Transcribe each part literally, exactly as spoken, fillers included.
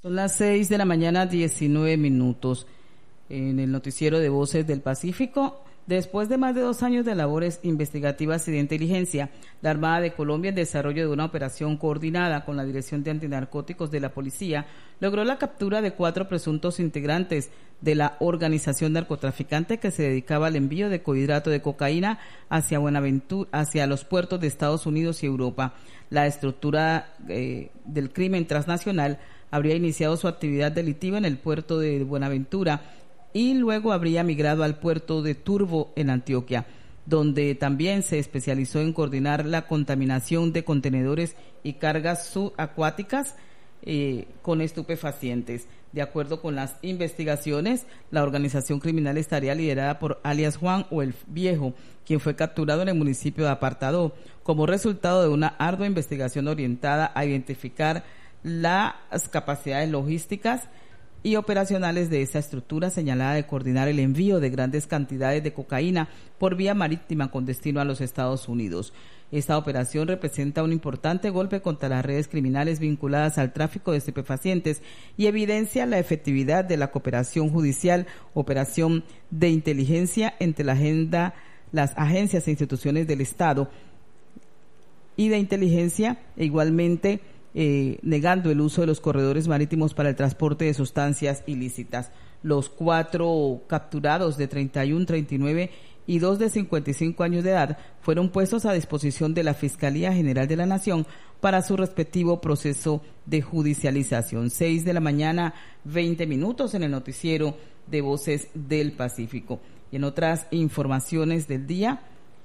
Son las seis de la mañana, diecinueve minutos. En el noticiero de Voces del Pacífico, después de más de dos años de labores investigativas y de inteligencia, la Armada de Colombia, en desarrollo de una operación coordinada con la Dirección de Antinarcóticos de la Policía, logró la captura de cuatro presuntos integrantes de la organización narcotraficante que se dedicaba al envío de cohidrato de cocaína hacia Buenaventura, hacia los puertos de Estados Unidos y Europa. La estructura eh, del crimen transnacional habría iniciado su actividad delictiva en el puerto de Buenaventura y luego habría migrado al puerto de Turbo en Antioquia, donde también se especializó en coordinar la contaminación de contenedores y cargas subacuáticas eh, con estupefacientes. De acuerdo con las investigaciones, la organización criminal estaría liderada por alias Juan o el Viejo, quien fue capturado en el municipio de Apartadó, como resultado de una ardua investigación orientada a identificar las capacidades logísticas y operacionales de esta estructura señalada de coordinar el envío de grandes cantidades de cocaína por vía marítima con destino a los Estados Unidos. Esta operación representa un importante golpe contra las redes criminales vinculadas al tráfico de estupefacientes y evidencia la efectividad de la cooperación judicial, operación de inteligencia entre la agenda, las agencias e instituciones del Estado y de inteligencia, e igualmente Eh, negando el uso de los corredores marítimos para el transporte de sustancias ilícitas. Los cuatro capturados de treinta y uno, treinta y nueve y dos de cincuenta y cinco años de edad fueron puestos a disposición de la Fiscalía General de la Nación para su respectivo proceso de judicialización. Seis de la mañana, veinte minutos en el noticiero de Voces del Pacífico. Y en otras informaciones del día,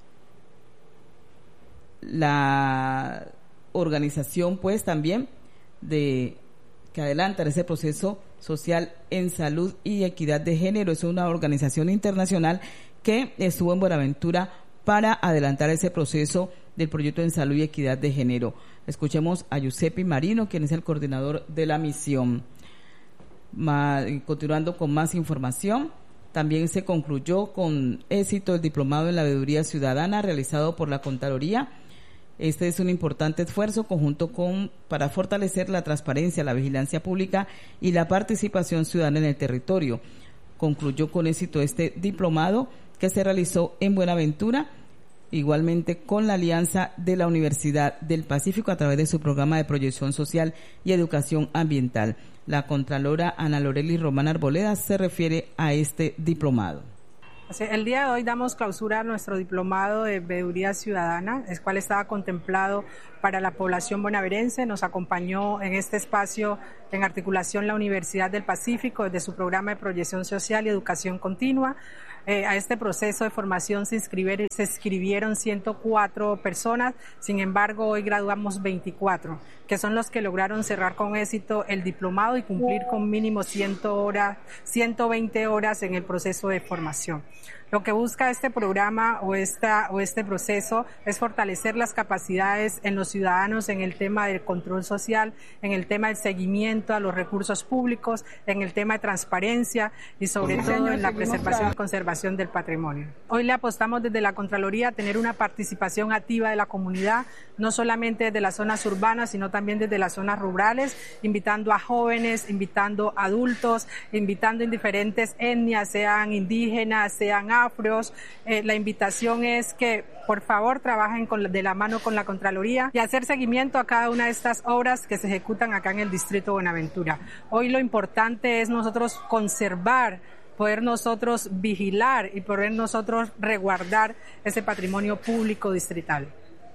la organización pues también de que adelanta ese proceso social en salud y equidad de género. Es una organización internacional que estuvo en Buenaventura para adelantar ese proceso del proyecto en salud y equidad de género. Escuchemos a Giuseppe Marino, quien es el coordinador de la misión. Ma, continuando con más información, también se concluyó con éxito el diplomado en la veeduría ciudadana realizado por la Contraloría. Este es un importante esfuerzo conjunto con para fortalecer la transparencia, la vigilancia pública y la participación ciudadana en el territorio. Concluyó con éxito este diplomado que se realizó en Buenaventura, igualmente con la alianza de la Universidad del Pacífico a través de su programa de proyección social y educación ambiental. La Contralora Ana Loreli Román Arboleda se refiere a este diplomado. El día de hoy damos clausura a nuestro diplomado de veeduría ciudadana, el cual estaba contemplado para la población bonaerense. Nos acompañó en este espacio en articulación la Universidad del Pacífico desde su programa de proyección social y educación continua. Eh, a este proceso de formación se inscribieron, se inscribieron ciento cuatro personas, sin embargo hoy graduamos veinticuatro, que son los que lograron cerrar con éxito el diplomado y cumplir con mínimo cien horas, ciento veinte horas en el proceso de formación. Lo que busca este programa o, esta, o este proceso es fortalecer las capacidades en los ciudadanos en el tema del control social, en el tema del seguimiento a los recursos públicos, en el tema de transparencia y sobre sí, todo señor, en la preservación y conservación del patrimonio. Hoy le apostamos desde la Contraloría a tener una participación activa de la comunidad, no solamente desde las zonas urbanas, sino también desde las zonas rurales, invitando a jóvenes, invitando a adultos, invitando en diferentes etnias, sean indígenas, sean afros. Eh, la invitación es que por favor trabajen con, de la mano con la Contraloría y hacer seguimiento a cada una de estas obras que se ejecutan acá en el distrito de Buenaventura. Hoy lo importante es nosotros conservar, poder nosotros vigilar y poder nosotros resguardar ese patrimonio público distrital.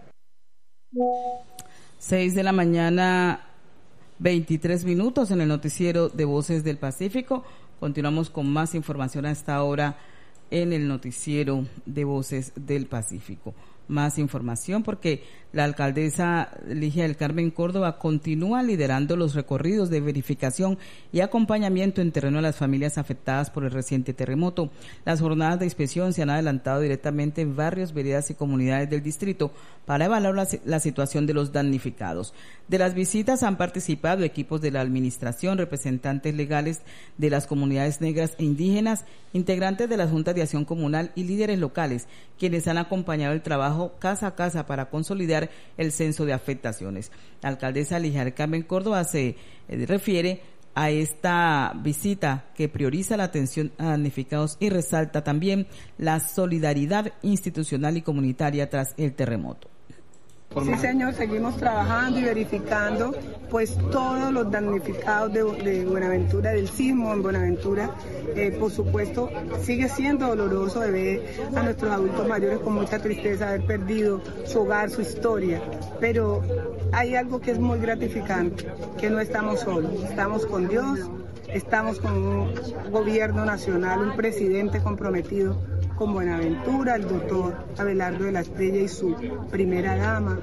Seis de la mañana, veintitrés minutos en el noticiero de Voces del Pacífico. Continuamos con más información a esta hora en el noticiero de Voces del Pacífico. Más información porque la alcaldesa Ligia del Carmen Córdoba continúa liderando los recorridos de verificación y acompañamiento en terreno a las familias afectadas por el reciente terremoto. Las jornadas de inspección se han adelantado directamente en barrios, veredas y comunidades del distrito para evaluar la, la situación de los damnificados. De las visitas han participado equipos de la administración, representantes legales de las comunidades negras e indígenas, integrantes de las juntas de acción comunal y líderes locales, quienes han acompañado el trabajo casa a casa para consolidar el censo de afectaciones. La alcaldesa Ligia del Carmen Córdoba se eh, refiere a esta visita que prioriza la atención a damnificados y resalta también la solidaridad institucional y comunitaria tras el terremoto. Sí, señor, seguimos trabajando y verificando pues todos los damnificados de, de Buenaventura, del sismo en Buenaventura. Eh, por supuesto, sigue siendo doloroso de ver a nuestros adultos mayores con mucha tristeza haber perdido su hogar, su historia, pero hay algo que es muy gratificante, que no estamos solos, estamos con Dios, estamos con un gobierno nacional, un presidente comprometido con Buenaventura, el doctor Abelardo de la Estrella y su primera dama,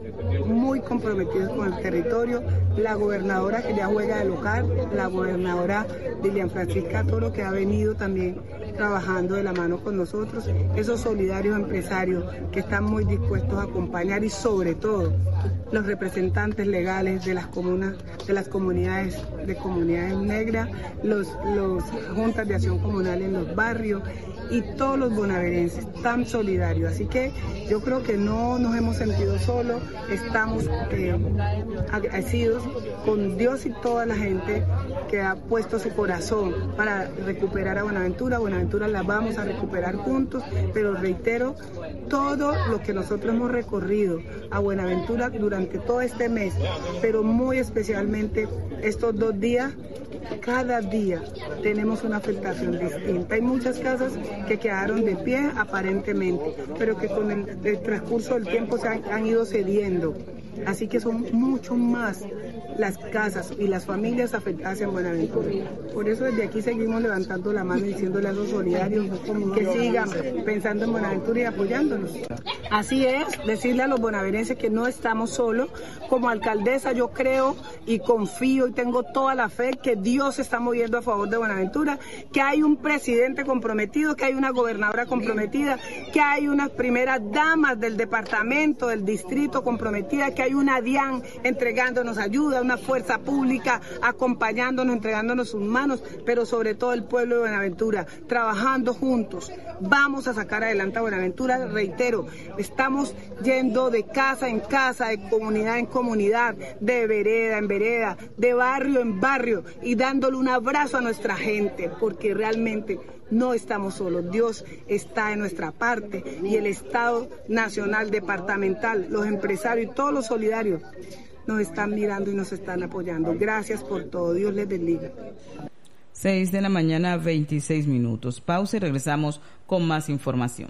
muy comprometidos con el territorio, la gobernadora que ya juega de local, la gobernadora Lilian Francisca Toro, que ha venido también trabajando de la mano con nosotros, esos solidarios empresarios que están muy dispuestos a acompañar y sobre todo los representantes legales de las comunas, de las comunidades, de comunidades negras, los, los juntas de acción comunal en los barrios y todos los bonaerenses tan solidarios. Así que yo creo que no nos hemos sentido solos, estamos eh, agradecidos con Dios y toda la gente que ha puesto su corazón para recuperar a Buenaventura. Buenaventura la vamos a recuperar juntos, pero reitero, todo lo que nosotros hemos recorrido a Buenaventura durante todo este mes, pero muy especialmente estos dos días, cada día tenemos una afectación distinta. Hay muchas casas que quedaron de pie aparentemente, pero que con el, el transcurso del tiempo se han, han ido cediendo. Así que son mucho más las casas y las familias afectadas en Buenaventura. Por eso desde aquí seguimos levantando la mano y diciéndole a los solidarios que sigan pensando en Buenaventura y apoyándonos. Así es, decirle a los bonaerenses que no estamos solos. Como alcaldesa yo creo y confío y tengo toda la fe que Dios se está moviendo a favor de Buenaventura, que hay un presidente comprometido, que hay una gobernadora comprometida, que hay unas primeras damas del departamento, del distrito comprometida, que hay una DIAN entregándonos ayuda, una fuerza pública acompañándonos, entregándonos sus manos, pero sobre todo el pueblo de Buenaventura, trabajando juntos. Vamos a sacar adelante a Buenaventura, reitero, estamos yendo de casa en casa, de comunidad en comunidad, de vereda en vereda, de barrio en barrio y dándole un abrazo a nuestra gente, porque realmente no estamos solos, Dios está en nuestra parte y el Estado nacional, departamental, los empresarios y todos los solidarios nos están mirando y nos están apoyando. Gracias por todo, Dios les bendiga. seis de la mañana, veintiséis minutos. Pausa y regresamos con más información.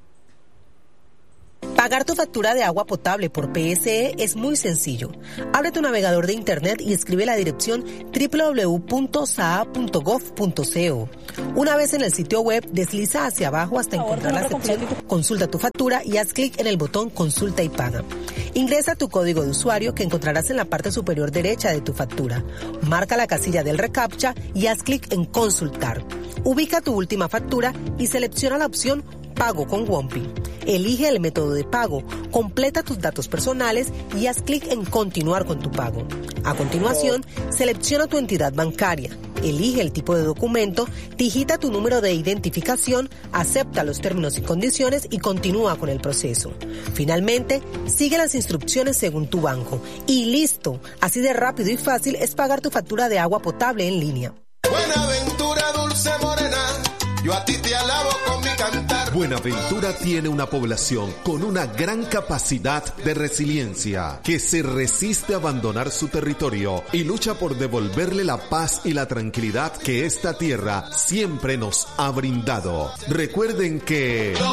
Pagar tu factura de agua potable por P S E es muy sencillo. Abre tu navegador de internet y escribe la dirección doble u doble u doble u punto s a a punto gov punto co. Una vez en el sitio web, desliza hacia abajo hasta encontrar la sección Consulta tu factura y haz clic en el botón Consulta y paga. Ingresa tu código de usuario que encontrarás en la parte superior derecha de tu factura. Marca la casilla del reCAPTCHA y haz clic en Consultar. Ubica tu última factura y selecciona la opción Pago con WOMPI. Elige el método de pago, completa tus datos personales y haz clic en Continuar con tu pago. A continuación, selecciona tu entidad bancaria, elige el tipo de documento, digita tu número de identificación, acepta los términos y condiciones y continúa con el proceso. Finalmente, sigue las instrucciones según tu banco. Y listo, así de rápido y fácil es pagar tu factura de agua potable en línea. Buenaventura, dulce morena, yo a ti te alabo con mi cantar. Buenaventura tiene una población con una gran capacidad de resiliencia, que se resiste a abandonar su territorio y lucha por devolverle la paz y la tranquilidad que esta tierra siempre nos ha brindado. Recuerden que